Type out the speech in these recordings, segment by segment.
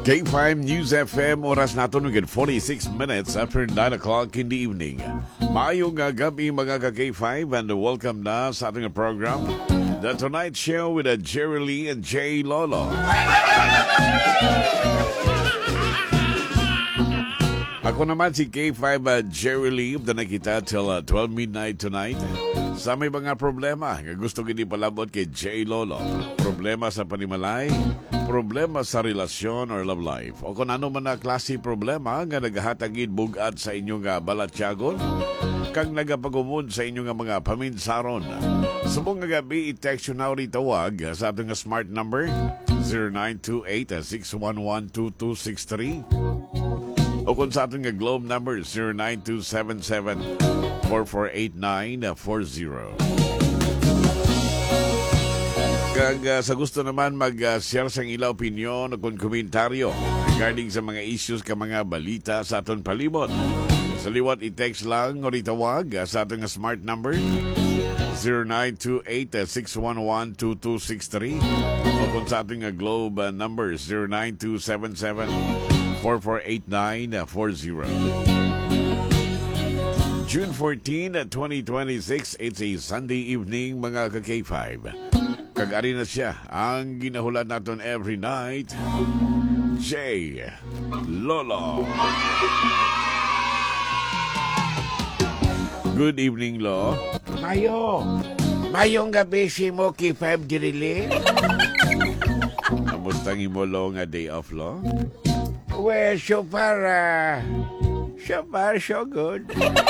K5 News FM, oras natin ng 46 minutes after 9 o'clock in the evening. Maayong gabi mga ka-K5 and welcome na sa ating program, The Tonight Show with Jerry Lee and Jay Lolo. Ako naman si K5 Jerry Lee na nakita till 12 midnight tonight. Sa may mga problema nga gusto gini palabot kay Jay Lolo. Problema sa panimalay, problema sa relasyon or love life. O kung ano man na klase problema nga naghatagid bugat sa inyong balatyagon, kang nagapagumod sa inyong mga paminsaron. Subong nga gabi, i-text yun na tawag sa ating smart number 0928-611-2263 o kung sa ating Globe number 0927-448940. Kag sa gusto naman mag-share sa ilang opinion o kung komentaryo regarding sa mga issues ka mga balita sa aton palibot. Sa liwat, i-text lang o itawag sa ating smart number 0928-611-2263 o kung sa ating Globe number 0927-448940. June 14, 2026, it's a Sunday evening mga ka-K5. Kag-ari na siya ang ginahulan natin every night, Jay Lolo. Good evening, Lo. Mayong gabi si mo K5 dirili. Kamustang mo, Lo, nga day off, Lo? Well, so far, so good.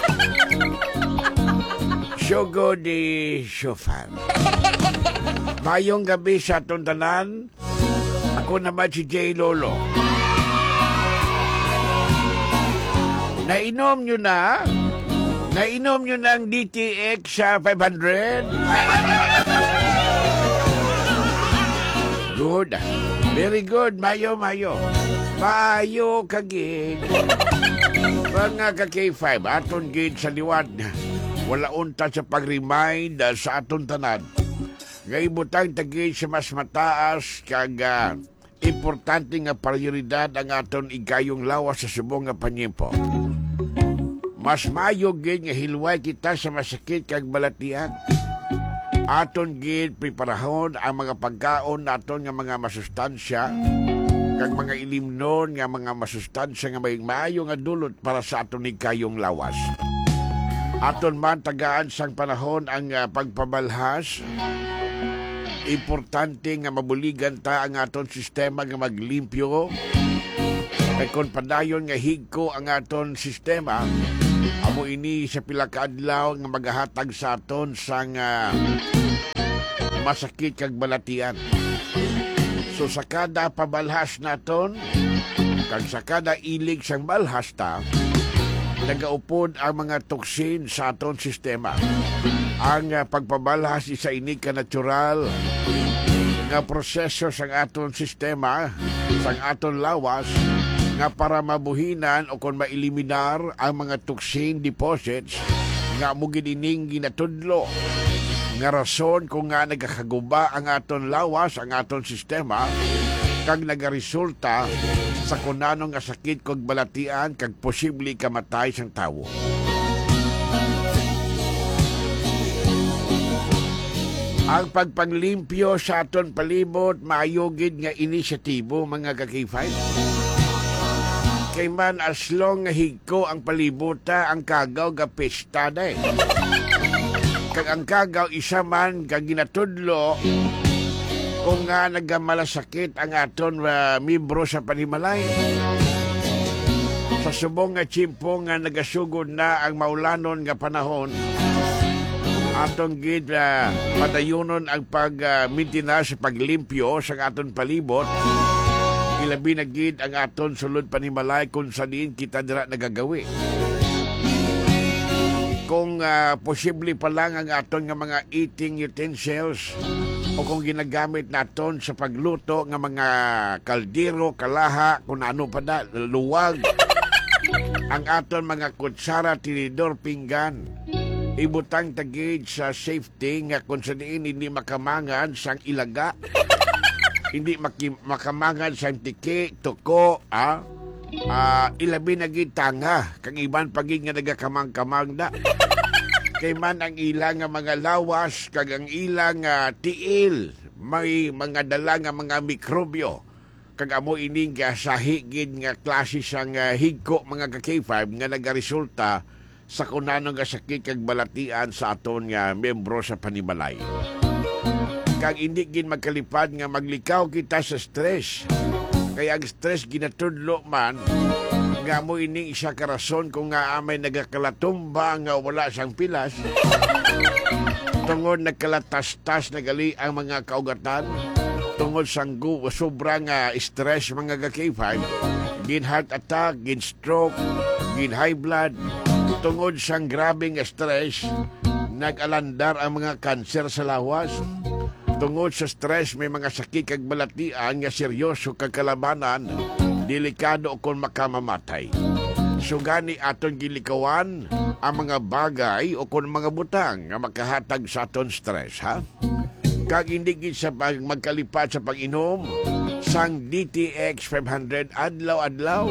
So good, so far. Mayong gabi sa atong tanan. Ako naman si Jay Lolo. Nainom nyo na? Nainom nyo na ang DTX sa 500? Good. Very good. Mayo. Mayo kagid. Mga ka-K5, aton gid sa liwad. Wala unta sa pag-remind sa aton tanan. Ngaibutang tagid sa mas mataas kag importante nga prioridad ang aton igayong lawas sa subong nga panyempo. Mas mayo gid nga hilway kita sa masakit kag balatian. Aton gid preparahon ang mga pagkaon naton nga mga masustansya kag mga ilimnon nga mga masustansya nga may maayo nga dulot para sa aton igayong lawas. Aton man tagaan sang panahon ang pagpabalhas. Importante nga mabuligan ta ang aton sistema nga maglimpyo. Kay kon padayon nga higko ang aton sistema, amo ini sa pila ka adlaw nga magahatag sa aton sang masakit kag balatian. So sa kada pabalhas naton, kag sa kada ilig sang balhas ta, nagaupod ang mga toksin sa aton sistema. Ang pagpabalhas isa ini ka natural nga proseso sang aton sistema, sang aton lawas, nga para mabuhinan o kon maeliminar ang mga toxin deposits nga mo gidining ginatudlo. Nga rason kung nga nagkakaguba ang aton lawas, ang aton sistema, kag nagaresulta sa kunanong nga sakit kog balatian kag posible kamatay sang tawo. Ang pagpanglimpyo sa aton palibot maayogid nga inisyatibo mga ka-K5. Kay man as long nga higko ang palibota ang kagaw ga pesta day. Kag ang kagaw isa man kag ginatudlo kung nga nagamalasakit ang aton miyembro sa panimalay. Sa subong nga tsimpo nga nagasugod na ang maulanon nga panahon, atong gid padayunon ang pag-mintina sa paglimpyo sa aton palibot. Ilabi na gid ang aton sulod panimalay kung saan kita dira nagagawi. Kung posible pa lang ang aton nga mga eating utensils o kung ginagamit naton sa pagluto nga mga kaldero, kalaha, kung ano pa na, luwag. Ang aton mga kutsara, tinidor, pinggan, ibutang tagid sa safety nga kung saan hindi makamangan sang ilaga. hindi makamangan sa tiki, tuko, ilabi na gitanga, kang iban pagig nga nagakamang-kamang na. Kay man ang ilang nga mga lawas, kag ang ilang tiil, may mga dala nga mga mikrobyo. Kag amo ining sa higid nga klase sang higko mga ka-K5 nga nagaresulta sa kunanong nga sakit kag balatian sa aton nga membro sa panimalay. Kag hindi gin magkalipad nga maglikaw kita sa stress. Kaya ang stress ginatudlo man nga mo ining isa ka rason kung nga amay nagakalatumba nga wala siyang pilas. Tungod nagkalatas-tas nagali ang mga kaugatan. Tungod sang sobrang stress mga ka-K5. Gin heart attack, gin stroke, gin high blood. Tungod sang grabing stress, nag-alandar ang mga kanser sa lawas. Tungod sa stress, may mga sakit kag balatian nga seryoso kag kalabanan, delikado kung makamamatay. So gani aton gilikawan ang mga bagay o kung mga butang nga makahatag sa aton stress, ha? Kag hindi gid sa magkalipat sa pag-inom sang DTX 500 adlaw-adlaw.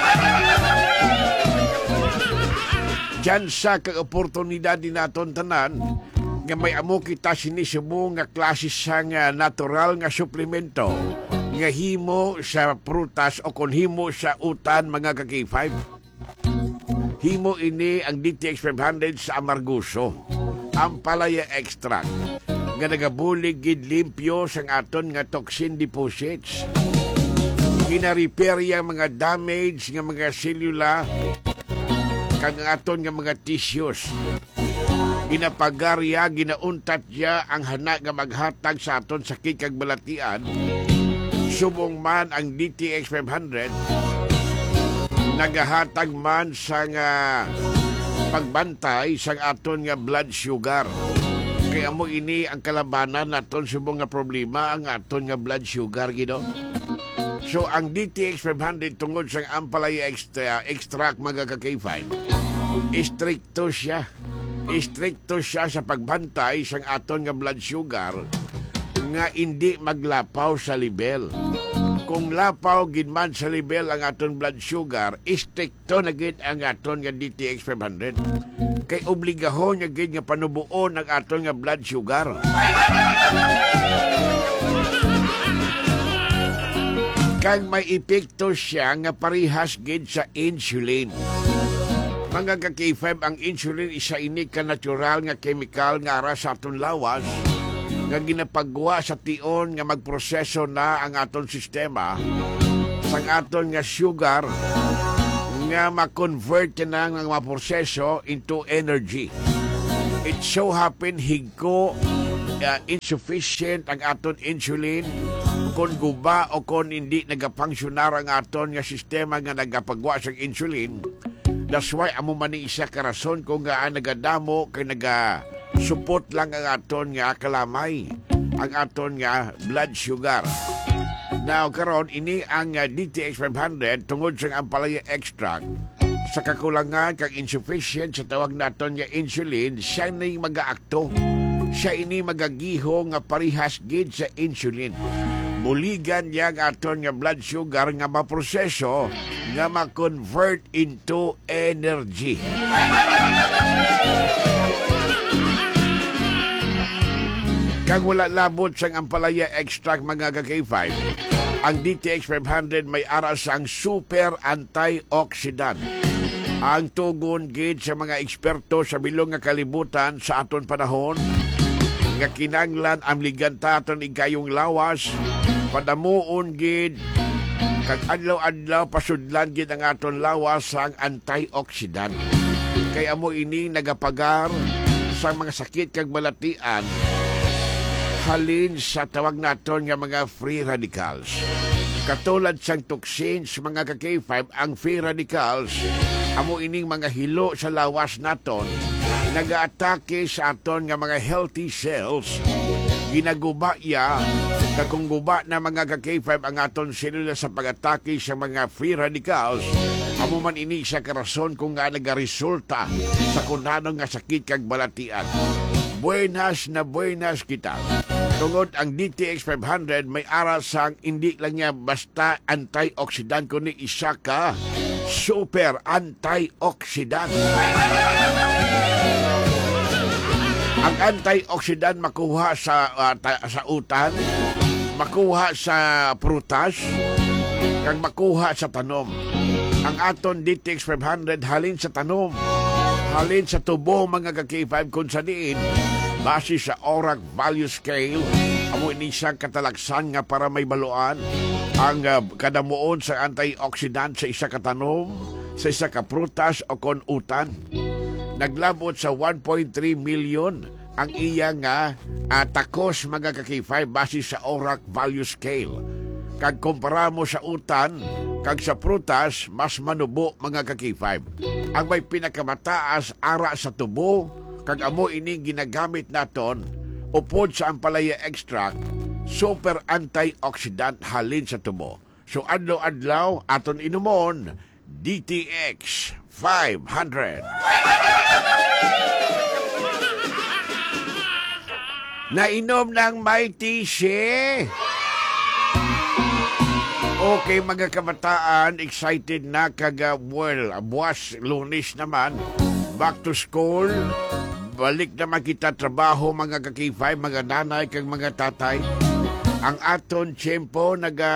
Diyan sa kag-oportunidad din naton tanan nga may amo kita sinisubo nga klase sang natural nga suplemento nga himo sa prutas o kon himo sa utan mga ka-K5. Himo ini ang DTX 500 sa amarguso, ampalaya extract nga nagabulig gid limpyo sang aton nga toxin deposits. Gina-repair yang mga damage nga mga selula kag aton nga mga tissues. Ginapagarya, ginauntat niya ang hana nga maghatag sa aton sakit kag balatian. Subong man ang DTX 500 nagahatag man sa nga pagbantay sa aton nga blood sugar. Kaya mo ini ang kalabanan naton subong nga problema ang aton nga blood sugar gido. So ang DTX 500 tungod sa ampalaya extract mga ka-K5, istrikto siya sa pagbantay sang aton nga blood sugar nga hindi maglapaw sa level. Kung lapaw gid man sa level ang aton blood sugar, istrikto na gid ang aton nga DTX 500. Kay obligahon nga gid nga panubuon ang aton nga blood sugar. Kag may epekto siya nga parihas gid sa insulin. Mga ka-K5, ang insulin isa ini ka natural nga chemical nga ara sa aton lawas nga ginapagwa sa tion nga magproseso na ang aton sistema sang aton nga sugar nga ma-convert na nga maproseso into energy. It so happen higko insufficient ang aton insulin kon guba o kon hindi nagapangsyonar ang aton nga sistema nga nagapagwa sa insulin. That's why amo man ni isa ka rason kung gaan nagadamo kay nagasupot lang ang aton nga kalamay, ang aton nga blood sugar. Now karon ini ang DTX 500 tungod sa ampalaya extract sa kakulangan kag insufficient sa tawag naton nga insulin, siya ni magaakto. Siya ini magagiho nga parihas gid sa insulin. Muligan niya ang aton nga blood sugar nga maproseso nga ma-convert into energy. Kag wala labot sang ampalaya extract mga ka-K5, ang DTX 500 may aras ang super antioxidant. Ang tugon gid sa mga eksperto sa bilong nga kalibutan sa aton panahon nga kinanglan ang liganta aton igayong lawas, padamuon gid kag adlaw-adlaw pasudlan gid ang aton lawas sang antioxidant. Kaya mo ini nagapagar sa mga sakit kag balatian halin sa tawag naton nga mga free radicals. Katulad sang toxins mga ka-K5, ang free radicals amo ining mga hilo sa lawas naton nagaatake sa aton nga mga healthy cells. Ginaguba ya kung guba na mga ka-K5 ang aton selula sa pag-atake sa mga free radicals, amo man ini sa karason kung nga nagaresulta sa kunanong nga sakit kag balatian. Buenas na buenas kita. Tungod ang DTX 500 may ara sang hindi lang niya basta antioxidant kundi isa ka super antioxidant. Ang antioxidant makuha sa utan, makuha sa prutas, kag makuha sa tanom. Ang aton DTX 500 halin sa tanom, halin sa tubo mga ka-K5 kung sa diin base sa ORAC value scale amo ini siyang katalaksan nga para may baluan ang kadamuon sa antioxidant sa isa ka tanom, sa isa ka prutas o kon utan. Naglabot sa 1.3 million ang iya nga takos mga ka-K5 base sa ORAC value scale. Kag kumpara mo sa utan kag sa prutas, mas manubo mga ka-K5. Ang may pinakamataas ara sa tubo kag amo ini ginagamit naton upod sa ampalaya extract, super antioxidant halin sa tubo. So adlaw-adlaw aton inumon DTX 500. Nainom ng Mighty She. Okay mga kabataan, excited na buwas Lunes naman, back to school. Balik na makita trabaho mga ka-K5, mga nanay kag mga tatay. Ang aton tiyempo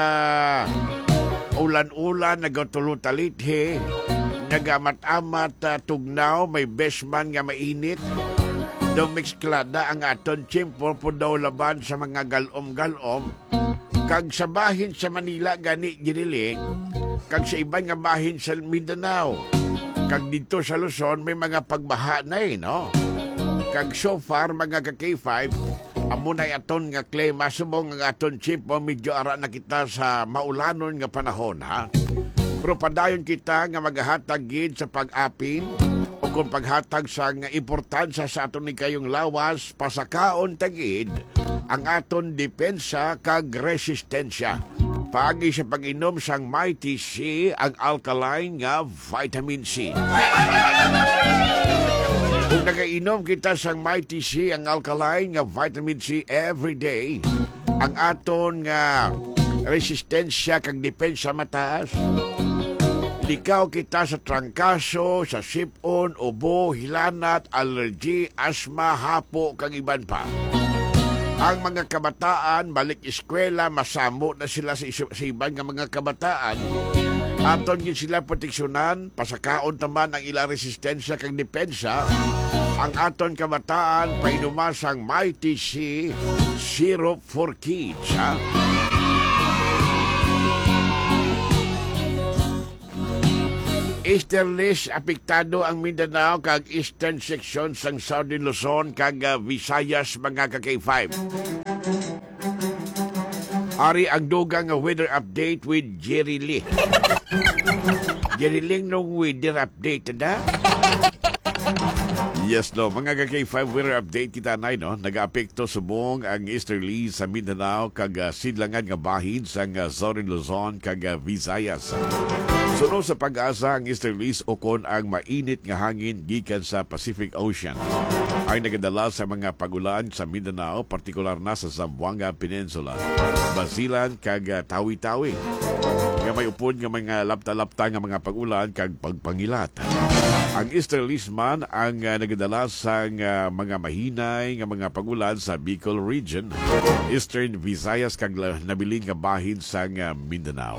ulan-ulan, nagatulutalithe, nagamat-amat tugnaw, may bestman nga mainit. Dumixklada ang aton tiyempo po daw laban sa mga galom-galom. Kag sa bahin sa Manila gani ginili, kag sa ibang nga bahin sa Mindanao. Kag dito sa Luzon may mga pagbaha na no? Kag so far mga ka-K5, amo na aton nga klima subong nga aton tiyempo medyo ara na kita sa maulanon nga panahon ha. Pero padayon kita nga maghatag gid sa pag-apin o kung paghatag sa nga importansya sa aton ni kayong lawas pasakaon tagid ang aton depensa kag resistensya. Pagi sa pag-inom sang Mighty C, ang alkaline nga vitamin C. Kung nagainom kita sang Mighty C, ang alkaline nga vitamin C every day, ang aton nga resistensya kag depensa mataas. Likaw kita sa trangkaso, sa sipon, ubo, hilanat, allergy, asma, hapo, kag iban pa. Ang mga kabataan, balik eskwela, masamo na sila sa iban nga mga kabataan. Aton yun sila proteksyonan, pasakaon taman ang ilang resistensya kag depensa. Ang aton kabataan, painumasang Mighty C, syrup for kids, ha? Easterlish apektado ang Mindanao kag eastern section sang Southern Luzon kag Visayas mga ka-K5. Ari ang dugang weather update with Jerry Lee. Jerry Lee nung weather update na? Yes, no. Mga ka-K5 weather update kita na, no? Nag-apekto subong ang easterly sa Mindanao kag sidlangan nga bahin sang Southern Luzon kag Visayas. Suno sa pag-asa ang easterlies o kon ang mainit nga hangin gikan sa Pacific Ocean ay nagadala sa mga pagulan sa Mindanao, partikular na sa Zamboanga Peninsula, Basilan kag Tawi-Tawi. Nga may upod nga mga lapta-lapta nga mga pagulan kag pagpangilat. Ang easterlies man ang nagadala sa mga mahinay nga mga pagulan sa Bicol Region, Eastern Visayas kag nabiling nga bahin sa Mindanao.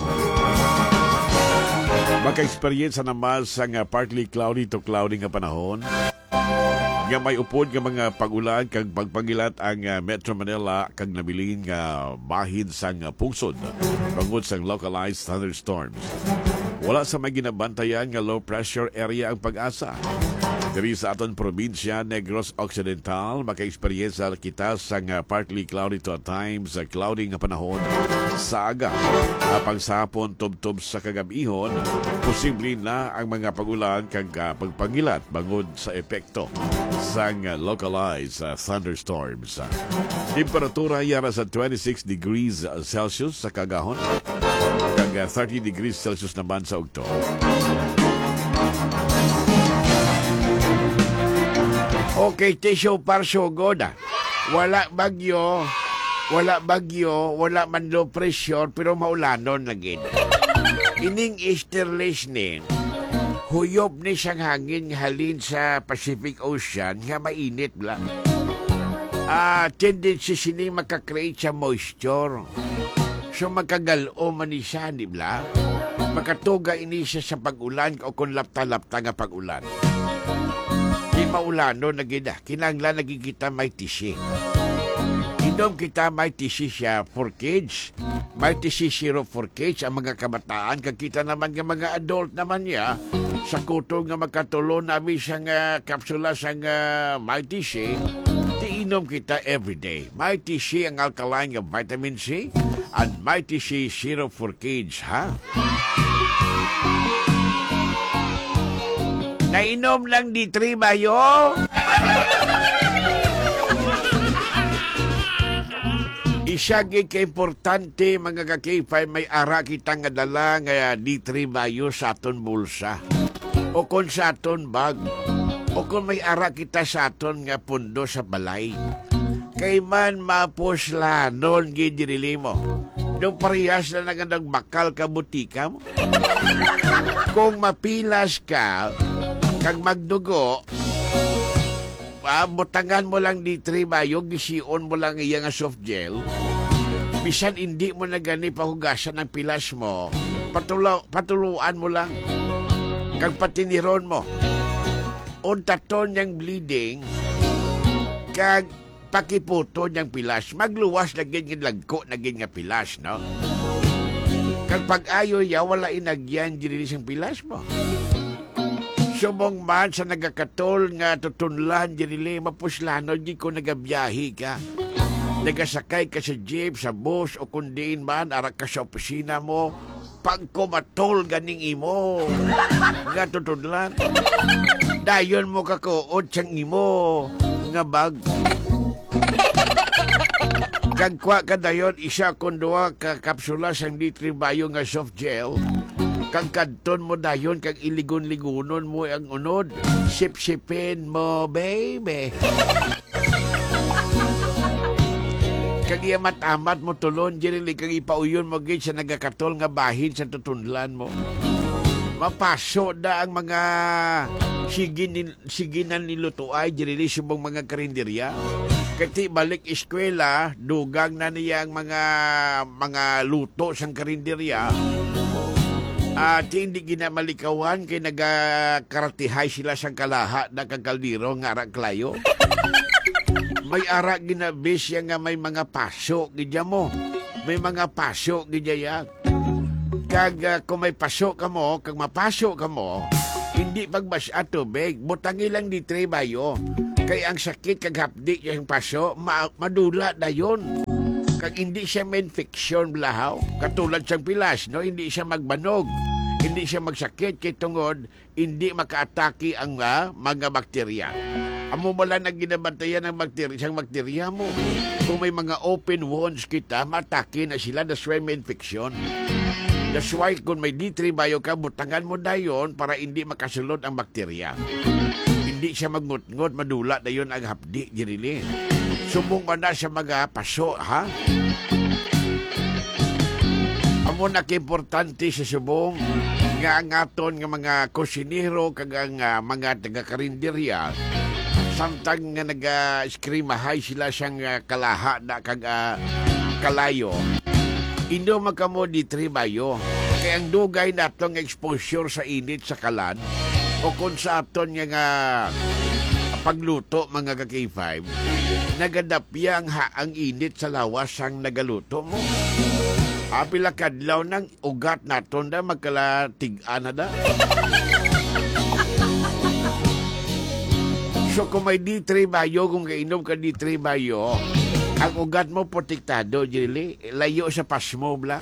Maka-experience naman sa partly cloudy to cloudy nga panahon. Nga may upod nga mga pagulan kag pagpangilat ang Metro Manila kag nabiling nga bahin sa pungsod bangod sa localized thunderstorms. Wala sa may ginabantayan nga low pressure area ang pag-asa. Diri sa aton probinsya, Negros Occidental, maka-experience kita sa partly cloudy to at times cloudy nga panahon sa aga. Pagsapon tubtob sa kagabihon, posible na ang mga pagulan kag pagpangilat bangod sa epekto sa localized thunderstorms. Temperatura yara sa 26 degrees Celsius sa kagahon kag 30 degrees Celsius naman sa ugto. Okay, tissue para sugod. Wala bagyo. Wala bagyo, wala man low pressure, pero maulanon lagi. Ining easterlies ni, huyop ni siyang hangin nga halin sa Pacific Ocean nga mainit lang. Tendency sining makakreate sa moisture. So makagalo man ni siya, di ba? Makatuga ini siya sa pag-ulan o kung lapta-lapta nga pag-ulan. Di maulano na gina. Kinanglan nagigita may tisi. Inom kita may tisi siya for kids. May tisi syrup for kids ang mga kabataan. Kakita naman ng mga adult naman niya sa kuto nga magkatulo namin siyang kapsula sa may tisi. Inom kita everyday. May tisi ang alkaline nga vitamin C and may tisi syrup for kids, ha? Nainom lang di 3 bayo? Isa ka importante mga kakipay may ara kita nga dala nga di 3 bayo sa aton bulsa. O kung sa aton bag. O kung may ara kita sa aton nga pundo sa balay. Kay man mapuslanon gidirili mo. Nung parehas na nagbakal ka butika mo. Kung mapilas ka, kag magdugo, butangan mo lang di 3 bayo, gisiyon mo lang iya nga soft gel. Bisan hindi mo na gani pahugasan ng pilas mo, patuluan mo lang. Kag patiniron mo. Untaton niyang bleeding, kag pakiputo niyang pilas. Magluwas na ganyan lagko na ganyan pilas, no? Kag pag-ayo ya, wala inagyan dirilis ang pilas mo. Subong man sa nagakatol nga tutunlan dirili, mapuslano, di ko nagabiyahi ka. Nagasakay ka sa jeep, sa bus, o kundiin man, arak ka sa opisina mo, pagkumatol ganing imo. Nga tutunlan. Dayon mo kakuot siyang imo nga bag. Kagkwa ka dayon, isa kundua ka kapsula sang D3 bayo nga soft gel. Kag kadton mo dayon, kag iligon-ligonon mo ang unod. Sip-sipin mo, baby. Kag iya matamat mo tulon, dyan kag ipauyon mo gid sa nagakatol nga bahin sa tutunlan mo. Mapaso da ang mga siginan nilutuay, diri subong mga karinderya. Kati balik eskwela, dugang na niya ang mga luto sang karinderya. At hindi ginamalikawan kay nagakaratihay sila sang kalaha na kagaldiro nga ara klayo. May ara ginabis nga may mga paso gidya mo. May mga paso gidya yak. Kag kung may paso ka mo, kag mapaso ka mo, hindi pagbasa tubig, butangi lang di 3 bayo. Kay ang sakit kag hapdi yung paso, madula na yun. Kag hindi siya may infection blahaw, katulad siyang pilas, no? Hindi siya magbanog, hindi siya magsakit, kay tungod, hindi makaatake ang mga bakterya. Amo wala na ginabantayan ng bakterya mo. Kung may mga open wounds kita, matake na sila, that's why may infection. That's why kung may D3 bayo ka, butangan mo dayon para hindi makasulod ang bakterya. Hindi siya magngot-ngot, madula dayon ang hapdi, girili. Subong ka na sa mga paso, ha? Amo na importante sa subong nga angaton nga mga kusinero kag ang mga taga-karinderya samtang nga naga-skrimahay sila siyang kalaha na kag kalayo. Indo magkamo di 3 bayo. Kaya ang dugay natong exposure sa init sa kalan o kung sa aton nga pagluto mga ka-K5, nagadapya ang init sa lawas ang nagaluto mo. Apila kadlaw ng ugat naton da magkalatig-an na da. So kung may D3 bayo, kung kainom ka D3 bayo, ang ugat mo protektado, Jilly. Layo sa pasmo, bla.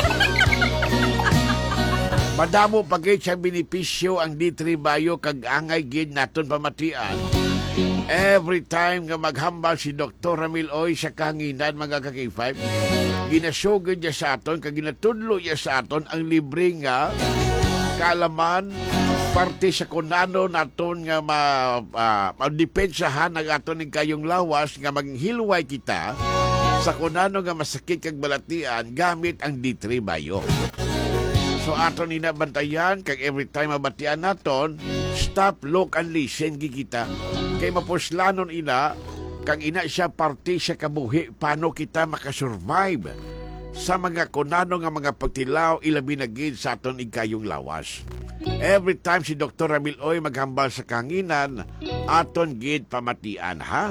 Madamo pagay siyang benepisyo ang D3 bayo kag angay gid naton pamatian. Every time nga maghambal si Dr. Ramil Oy sa kahanginan mga ka-K5, ginasugod niya sa aton, kag ginatudlo niya sa aton ang libre nga kaalaman, parte sa kunano naton nga madepensahan ang aton ng kayong lawas nga maghilway kita Sa kunano nga masakit kag balatian, gamit ang D3 Bayo. So aton inabantayan, kag every time mabatian naton, stop, look, and listen gikita. Kay mapuslanon ina, kag ina siya parte sa kabuhi, paano kita makasurvive sa mga kunano nga mga pagtilaw ilabi na gid sa aton igkayong lawas. Every time si Dr. Ramil Oy maghambal sa kanginan, aton gid pamatian, ha?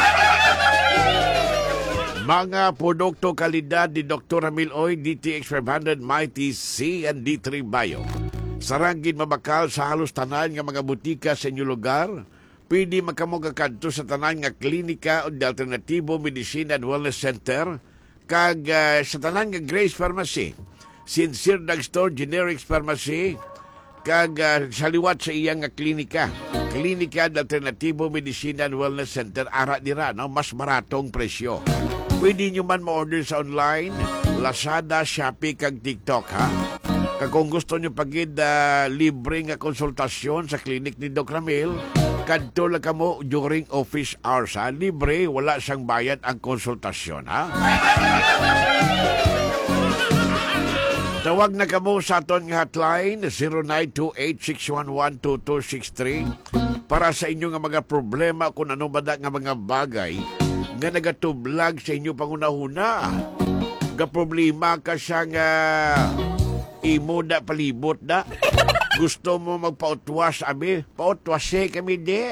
Mga produkto kalidad ni Dr. Ramil Oy, DTX 500 Mighty C and D3 Bio. Sarang gid mabakal sa halos tanan nga mga butika sa inyong lugar. Pwede makamugakadto sa tanan nga klinika o alternatibo medicine and wellness center, kag sa tanan nga Grace Pharmacy, Sincere Drugstore, Generics Pharmacy, kag sa liwat sa iyang nga klinika and alternatibo medicine and wellness center, ara dira, no? Mas maratong presyo. Pwede nyo man ma-order sa online, Lazada, Shopee, kag TikTok, ha? Kag kung gusto nyo pagid libre nga konsultasyon sa klinik ni Doc Ramil, kadto lang kamo during office hours, ha? Libre, wala siyang bayad ang konsultasyon, ha? Tawag na kamo sa aton nga hotline 0928-611-2263 para sa inyo nga mga problema kung ano ba nga mga bagay nga nagatublag sa inyo pangunahuna. Ga problema ka siya nga imo da palibot da. Gusto mo magpautwas, abi? Pautwase kami de.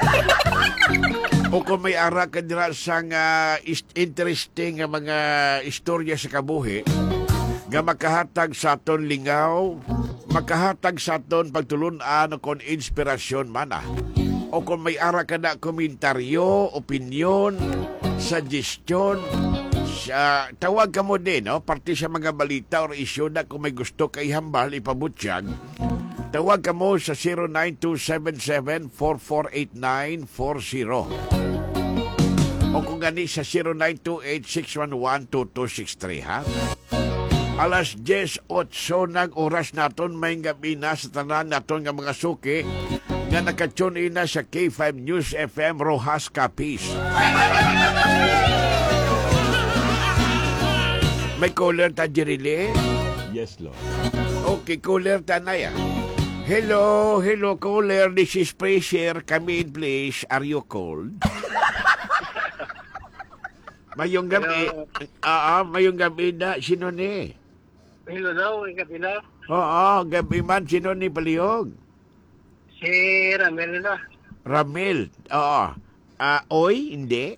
O kung may ara ka dira sa nga interesting nga mga istorya sa kabuhi, nga makahatag sa aton lingaw, makahatag sa aton pagtulunan o kon inspirasyon man, o kung may ara ka na komentaryo, opinyon, suggestion, tawag ka mo din, no? Parte sa mga balita o isyu na kung may gusto kay hambal ipabutyag, tawag ka mo sa 0927-448940. O kung gani sa 0928-611-2263, ha? Alas 10:08 nag oras naton may gabi na sa tanan naton nga mga suki nga nakatune in na sa K5 News FM Rojas Capiz. May caller ta Jirile? Yes, Lord. Okay, caller ta na ya. Hello caller, this is Fraser. Come in please. Are you cold? Mayong gabi. Mayong gabi na. Sino ni? Hello daw, gabi na. Oo, gabi man. Sino ni Palihog? Si Ramel na. Ramel. Oo. Oy, hindi.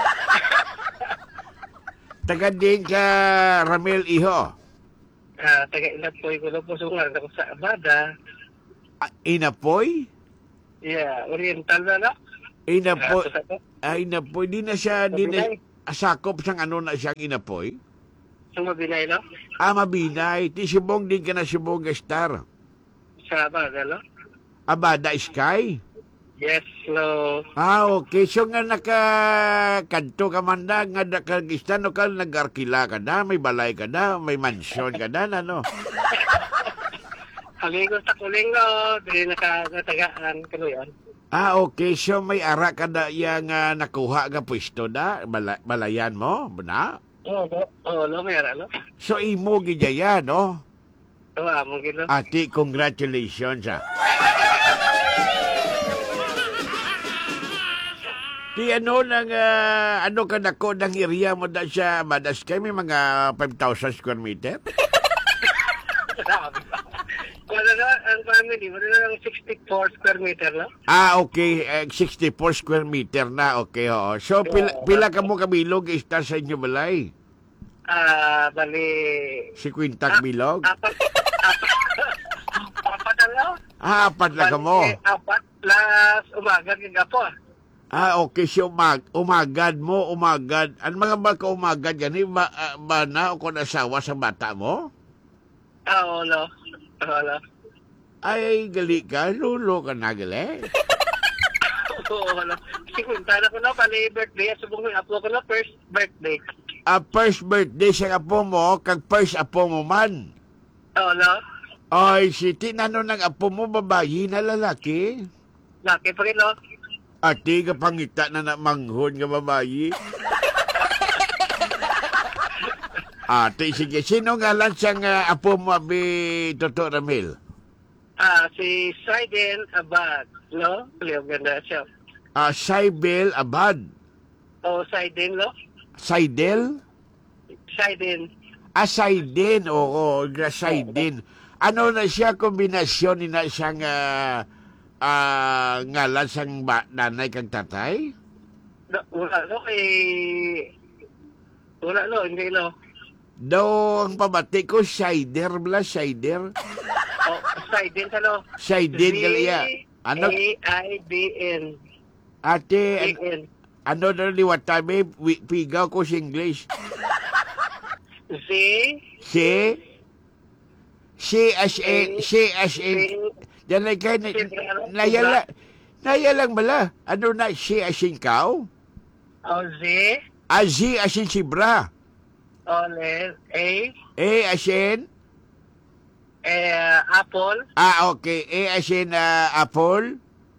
Taga din ka Ramel Iho. Taga-ilat po ko na po sungan ako sa Abada. Inapoy? Yeah, Oriental na na. Inapoy. Inapoy. Di na siya, di na, sakop siyang ano na siyang inapoy? Sa Mabinay, no? Mabinay. Ti Sibong, di ka na Sibong Star. Sa Abada, no? Abada Sky? Yes, no. Okay. So nga nakakanto ka man na, nga nakagistan o ka, nag-arkila ka na, may balay ka na, may mansion ka na, ano? Amigos sa kuling, no? Dili nakatagaan ka no yan. Okay. So may ara ka na yung nakuha ka pwesto na, balayan mo, na? Oo, no, may ara, no? So imo gidya no? Oo, mo gino. Ati, congratulations, ha. Di ano nang ano ka nako ng area mo da siya madas kay may mga 5,000 square meter? Wala na, ang family, wala na lang 64 square meter, no? Okay, 64 square meter na, okay, oo. So, pila ka mo kabilog istar sa inyo balay? Bali... 50 bilog? Apat na lang. Apat na ka mo? Apat plus umaga kang gapo. Okay, so umagad mo, umagad. Ano mga ba ka umagad gani? Ba na o kung asawa sa bata mo? Wala. Ay, gali ka. Lulo ka na, gali. Wala. Sikunta na ko na, pali birthday. Subong may apo ko na, first birthday. First birthday sa apo mo, kag first apo mo man. Wala. Ay, si tinano ng apo mo, babayi na lalaki? Laki pa rin, no? Ati ka pangita na manghon nga babayi. Sige. Sino ngalan siyang apo mo, Toto Ramil? Si Saiden Abad, no? Yung ganda siya. Saibel Abad. Saiden, no? Saidel? Saiden. Saiden. Oo, Saiden. Ano na siya, kombinasyon ni na siyang ngalan siyang nanay kang tatay? Wala, no? Wala, no? Hindi, no? Daw, ang pamati ko, Sider. Saiden, ano? Saiden, galaya. Ano? A-I-D-N. Ate, A-N. ano na liwat tabi? Pigaw ko sa English. Z. Si as in. Yan ay kayo, nayalang bala. Ano na, si as in kao? Z. Z as in sibra. Olen. A. As in? Apple. Okay. As in apple.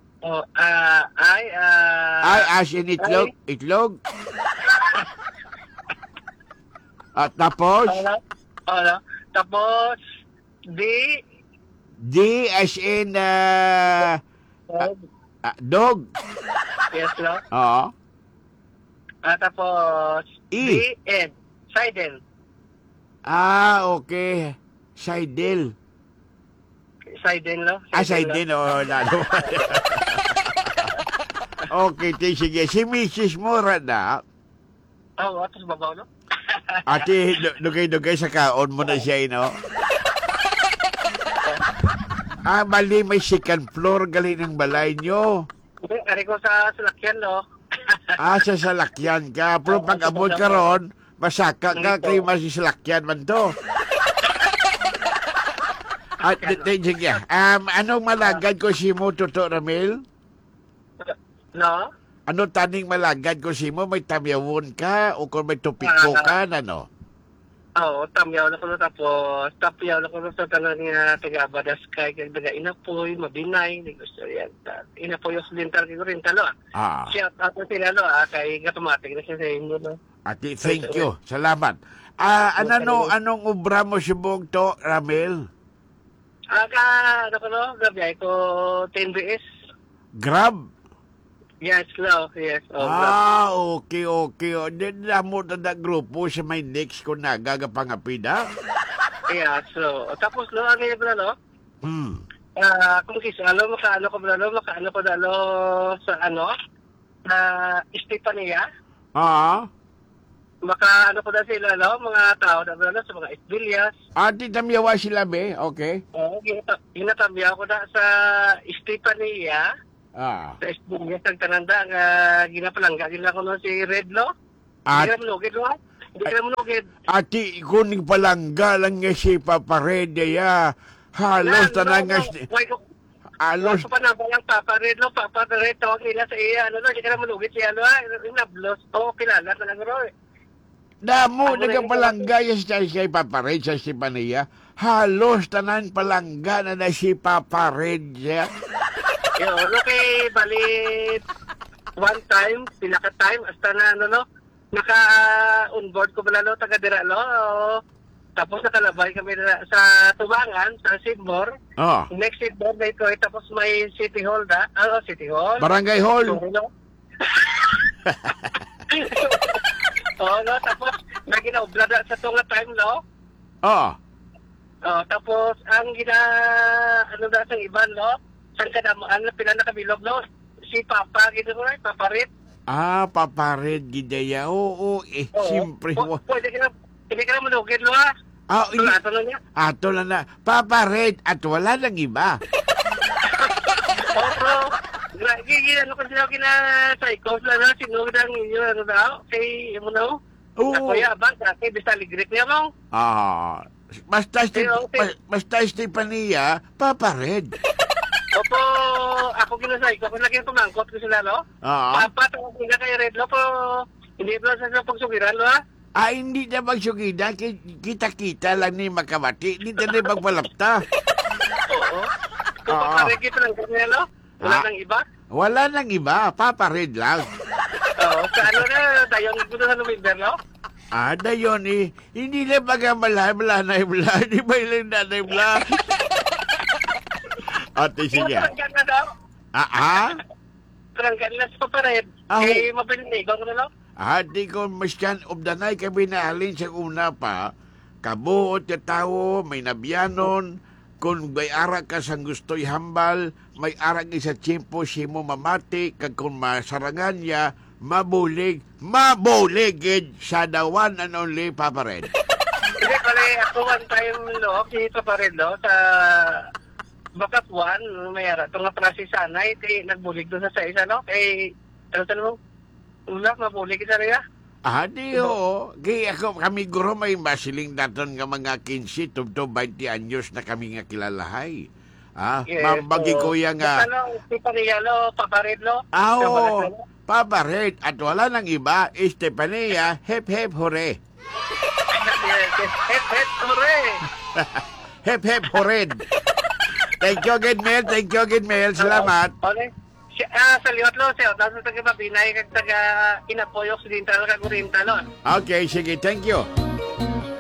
I As in itlog. Itlog. At tapos? Tapos, D as in dog. yes, no? Oo. Tapos, E. D-N. Saiden. Okay. Saidel. Saiden, no? Saidel, lalo. Okay, sige. Si Mrs. Mora na. Atos babaw, no? Ate, dugay-dugay sa kaon mo na siya, no? Mali, may second floor, galing ng balay nyo. Hindi, ari ko sa salakyan, no? Sa salakyan ka. Pero pag abot ka ron, masaka ka, kayo masisalakyan man to. At, sige. Anong malagad ko si mo, Toto Ramil? No? Ano taning malagad ko si mo? May tamyawon ka? O kung may tupiko ka, ano? Tamyaw na ko na tapos. Tapyaw na ko na sa tanan nga taga-Badas kay daga inapoy, mabinay, ni gusto yan. Inapoy yung lintal kay rin talo. Shout out na sila, no? Kay automatic na siya sa inyo, no? Ate, thank you. Salamat. Anong ubra mo subong to, Ramil? Ano ko, no? Gabiyay ko 10 BS. Grab? Yes, no. Yes. Grab. Okay. Then mo na grupo sa may next ko na gagapangapida? Yeah, so, tapos, no, ano yun na, no? Kung kisalo, makaano ko na, no, sa ano, Estefania. Makaano ko na sila, no, mga tao na, no, sa mga Esbilias. Ate, tamyawa sila, be? Okay. Ginatamya ko na sa Estefania. Sa Esbilias, ang tananda, ginapalangga nila ko no, si Redlo. Hindi ka manugid, no? Hindi ka manugid. Ate, kuning palangga lang nga si Paparede, ya. Halos tanang nga halos pa na ba yung Papa Redlo, tawag nila sa iya, ano, hindi ka manugid siya, ano, inablos, kilala ka lang, no? Damo, nagapalangga yan si Paparede sa Estefania. Halos tanan palangga na si Paparede, ya. Okay, bali, one time, pinaka-time, hasta na, ano, no, naka-onboard ko pala, no, taga-dira, no, tapos nakalabay kami sa Tubangan, sa Sidmore. Next Sidmore na ito, tapos may City Hall, City Hall. Barangay Hall. So, no? No, tapos, naginaubla sa tunga time, no? Tapos, ang ano na sa iban, no? Saan ka na, pila na kabilog, no? Si Papa, gito ko, Paparit. Paparit, gidaya. Oo, siyempre. Hindi ka na manugid, no, ha? Ato na niya. Ato na. Paparit, at wala nang iba. Bro. Ano ko sila kina-psychos lang na, sinugid ang inyo, ano daw? Kay, mo na, ako yabang, kasi bisa ligrit niya, mo? Basta Estefania, Paparit. Opo, ako ginasay ko. Kung lagi yung pumangkot ko sila, no? Papa, tawag nila kay Redlo po. Hindi pa sa pagsugiran, no? Hindi na magsugiran. Kita-kita lang ni Makawati. Hindi na magpalapta. Oo. Kung paparegi pa lang kanya, no? Wala nang iba? Wala nang iba. Paparid lang. Sa ano na, tayong ito na sa November, no? Ada yun eh. Hindi na baga malanay bla. Di ba ilang nanay bla? Ate, sige. Tranggan na daw. Tranggan na sa papared. Ah, Eh, mabilinigang na daw. Ate ko masyan of the night kami naalin sa una pa. Kabuot na tao, may nabyanon. Kung may arak ka sang gusto'y hambal, may arak sa tiyempo siya mo mamati, kag kung masarangan niya, mabuligid sa the one and only Papa Red. Hindi, pala ako one time lo, dito pa rin lo, sa Bakatuan, may ara. Ito nga pala si Sanay, nagbulig doon sa isa, no? Ano mo? Ulak, mabulig sa rin, Di ho. Kaya ako, kami guro may masiling daton nga mga 15 to 20 anyos na kami nga kilalahay. Mambagi ko yan nga. Ano, si Panialo, Papared lo? Oo, Papa Red. At wala nang iba, Estefania, hep hep hore. Hep, hooray! Hep hep hored. Thank you again, Mel. Thank you again, Mel. Salamat. Okay. Sa liwat lo, siya. Tapos taga mabinay, kag taga inapoy occidental, kag oriental lo. Okay, sige. Thank you.